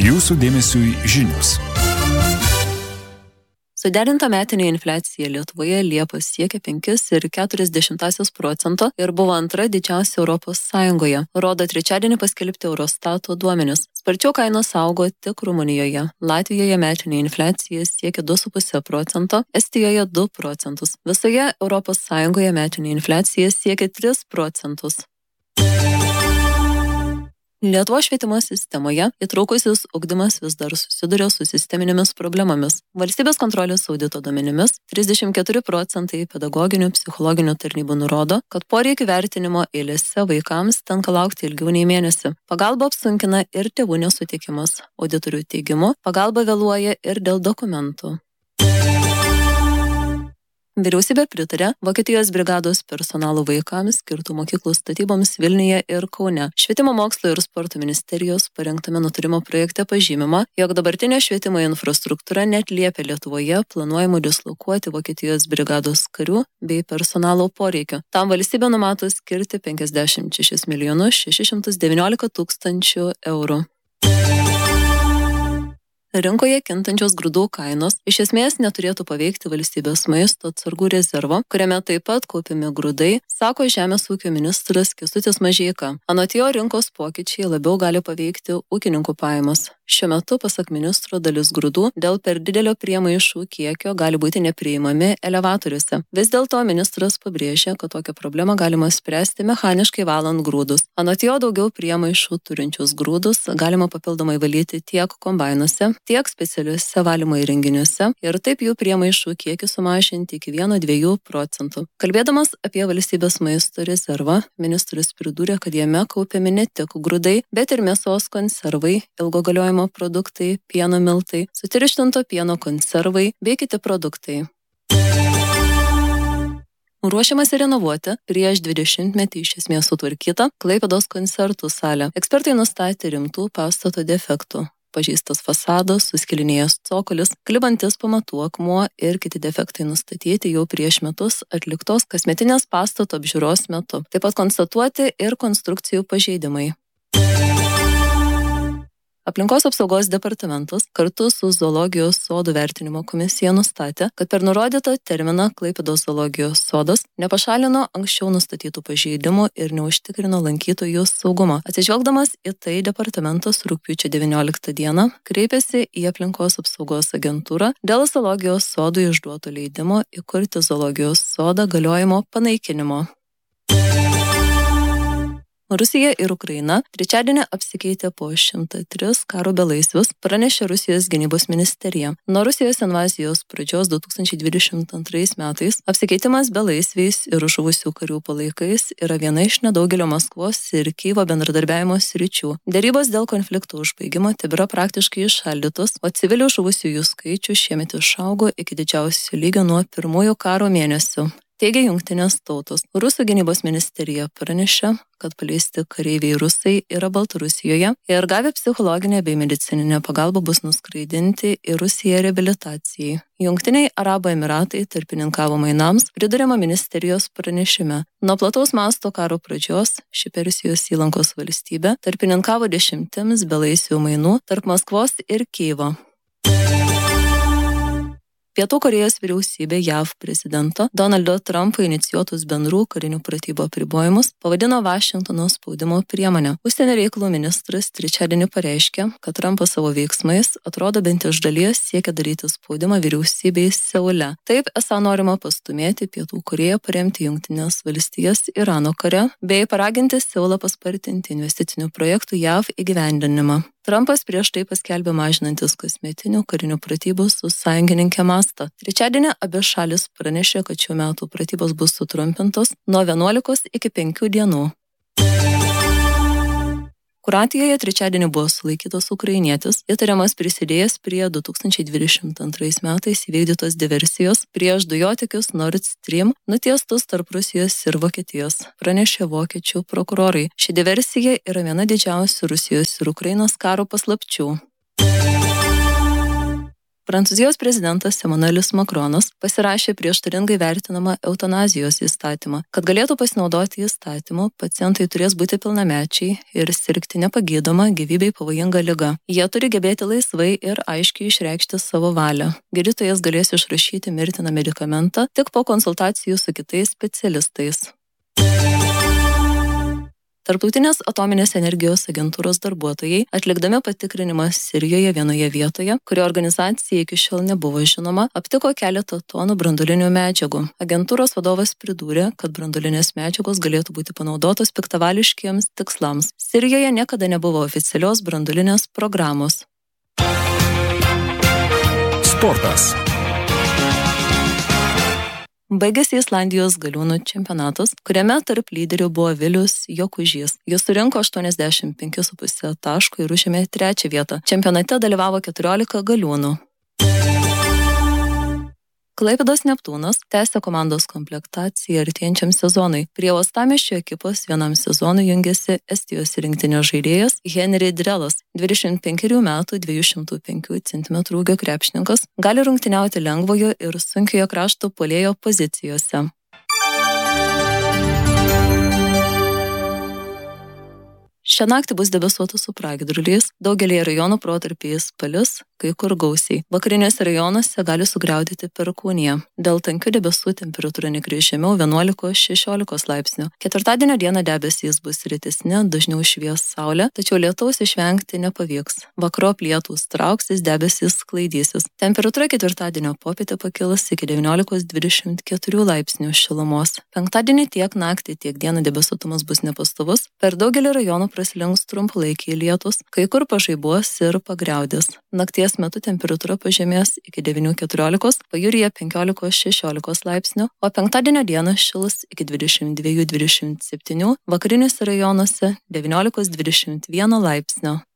Jūsų dėmesiui žinios. Suderinta metinė infliacija Lietuvoje Liepos siekia 5,4% ir buvo antra didžiausia Europos Sąjungoje, rodo trečiadienį paskelbti Eurostato duomenis. Sparčiau kainos augo tik Rumunijoje. Latvijoje metinė infliacija siekia 2,5%, Estijoje 2%. Visoje Europos Sąjungoje metinė infliacija siekia 3%. Lietuvos švietimo sistemoje įtraukusis ugdymas vis dar susiduria su sisteminėmis problemomis. Valstybės kontrolės audito duomenimis 34% pedagoginių psichologinių tarnybų nurodo, kad poreikių vertinimo eilėse vaikams tenka laukti ilgiau nei mėnesį. Pagalba apsunkina ir tėvų nesutikimas. Auditorių teigimu, pagalba vėluoja ir dėl dokumentų. Vyriausybė pritarė Vokietijos brigados personalo vaikams skirtų mokyklų statyboms Vilniuje ir Kaune. Švietimo mokslo ir sporto ministerijos parengtame nutarimo projekte pažymima, jog dabartinė švietimo infrastruktūra neatliepia Lietuvoje planuojamų dislokuoti Vokietijos brigados karių bei personalo poreikio. Tam valstybė numato skirti 56 619 000 eurų. Rinkoje kintančios grūdų kainos iš esmės neturėtų paveikti valstybės maisto atsargų rezervo, kuriame taip pat kaupiami grūdai, sako Žemės ūkio ministras Kęstutis Mažeika. Anot jo, rinkos pokyčiai labiau gali paveikti ūkininkų pajamas. Šiuo metu, pasak ministro, dalis grūdų dėl per didelio priemaišų kiekio gali būti nepriimami elevatoriuose. Vis dėlto ministras pabrėžia, kad tokią problemą galima spręsti mechaniškai valant grūdus. Anot jo, daugiau priemaišų turinčius grūdus galima papildomai valyti tiek kombainuose, tiek specialiuose valymo įrenginiuose ir taip jų priemaišų kiekį sumažinti iki 1–2%. Kalbėdamas apie valstybės maisto rezervą, ministras pridūrė, kad jame kaupiami ne tik grūdai, bet ir mėsos konservai, ilgo galiojimo produktai, pieno miltai, sutirštinto pieno konservai bei kiti produktai. Ruošiamasi renovuoti prieš 20-metį iš esmės sutvarkytą Klaipėdos koncertų salę. Ekspertai nustatė rimtų pastato defektų. Pažeistas fasadas, suskilinėjęs cokolis, klibantis pamatų akmuo ir kiti defektai nustatyti jau prieš metus atliktos kasmetinės pastato apžiūros metu. Taip pat konstatuoti ir konstrukcijų pažeidimai. Aplinkos apsaugos departamentas kartu su zoologijos sodų vertinimo komisija nustatė, kad per nurodytą terminą Klaipėdos zoologijos sodas nepašalino anksčiau nustatytų pažeidimų ir neužtikrino lankytojų saugumą. Atsižvelgdamas į tai, departamentas rugpjūčio 19 dieną kreipėsi į aplinkos apsaugos agentūrą dėl zoologijos sodų išduoto leidimo įkurti zoologijos sodą galiojimo panaikinimo. Rusija ir Ukraina trečiadienį apsikeitė po 103 karo belaisvius, pranešė Rusijos gynybos ministerija. Nuo Rusijos invazijos pradžios 2022 metais apsikeitimas belaisviais ir žuvusių karių palaikais yra viena iš nedaugelio Maskvos ir Kyjivo bendradarbiavimo sričių. Derybos dėl konflikto užbaigimo tebėra praktiškai įšaldytos, o civilių žuvusiųjų skaičių šiemet išaugo iki didžiausio lygio nuo pirmųjų karo mėnesių. Teigia Jungtinės tautos. Rusų gynybos ministerija pranešė, kad paleisti kareiviai rusai yra Baltarusijoje ir gavę psichologinę bei medicininę pagalbą bus nuskraidinti į Rusiją reabilitacijai. Jungtiniai Arabų Emiratai tarpininkavo mainams, priduriama ministerijos pranešime. Nuo plataus masto karo pradžios ši Persijos įlankos valstybė tarpininkavo 10 belaisvių mainų tarp Maskvos ir Kyjivo. Pietų Korėjos vyriausybė JAV prezidento Donaldo Trumpo inicijuotus bendrų karinių pratybų apribojimus pavadino Vašingtono spaudimo priemonę. Užsienio reikalų ministras trečiadienį pareiškė, kad Trumpas savo veiksmais atrodo bent iš dalies siekia daryti spaudimą vyriausybei Seule. Taip esą norima pastumėti Pietų Korėją paremti Jungtines valstijas Irano kare bei paraginti Seulą paspartinti investicinių projektų JAV įgyvendinimą. Trumpas prieš tai paskelbė mažinantis kasmetinių karinių pratybų su sąjungininkė mastą. Trečiadienį abi šalis pranešė, kad šių metų pratybos bus sutrumpintos nuo 11 iki 5 dienų. Kroatijoje trečiadienį buvo sulaikytas ukrainietis, įtariamas prisidėjęs prie 2022 metais įvykdytos diversijos prieš dujotiekius Nord Stream nutiestus tarp Rusijos ir Vokietijos, pranešė vokiečių prokurorai. Ši diversija yra viena didžiausių Rusijos ir Ukrainos karo paslapčių. Prancūzijos prezidentas Emmanuelis Macronas pasirašė prieštaringai vertinamą eutanazijos įstatymą. Kad galėtų pasinaudoti įstatymu, pacientai turės būti pilnamečiai ir sirgti nepagydoma gyvybei pavojinga liga. Jie turi gebėti laisvai ir aiškiai išreikšti savo valią. Gydytojas galės išrašyti mirtiną medikamentą tik po konsultacijų su kitais specialistais. Tarptautinės atominės energijos agentūros darbuotojai, atlikdami patikrinimą Sirijoje vienoje vietoje, kurio organizacija iki šiol nebuvo žinoma, aptiko keletą tonų branduolinių medžiagų. Agentūros vadovas pridūrė, kad branduolinės medžiagos galėtų būti panaudotos piktavališkiems tikslams. Sirijoje niekada nebuvo oficialios branduolinės programos. Sportas. Baigėsi Islandijos galiūnų čempionatas, kuriame tarp lyderių buvo Vilius Jokužys. Jis surinko 85,5 taškų ir užėmė 3. vietą. Čempionate dalyvavo 14 galiūnų. Klaipėdos Neptūnas tęsia komandos komplektaciją artėjančiam sezonui. Prie Uostamiesčio ekipos vienam sezonui jungiasi Estijos rinktinės žaidėjas Henri Drelas, 25 metų 205 cm ūgio krepšininkas, gali rungtyniauti lengvojo ir sunkiojo krašto puolėjo pozicijose. Šią naktį bus debesuota su pragiedruliais, daugelį rajonų protarpiais palis, kai kur gausiai. Vakariniuose rajonuose gali sugriaudėti perkūnija. Dėl tankių debesų temperatūra nekris žemiau 11-16 laipsnių. Ketvirtadienio dieną debesys bus rytesni, dažniau švies saulė, tačiau lietaus išvengti nepavyks. Vakarop lietūs trauksis, debesys sklaidysis. Temperatūra ketvirtadienio popietę pakils iki 19-24 laipsnių šilumos. Penktadienį tiek naktį, tiek dieną debesuotumas bus nepastovus. Per daugelį rajonų praslinks trumpalaikiai lietus, kai kur pažaibuos ir pagriaudės. Nakties metu temperatūra pažemės iki 9-14, pajūryje 15-16 laipsnių, o penktadienio dieną šils iki 22-27, vakariniuose rajonuose 19-21 laipsnio.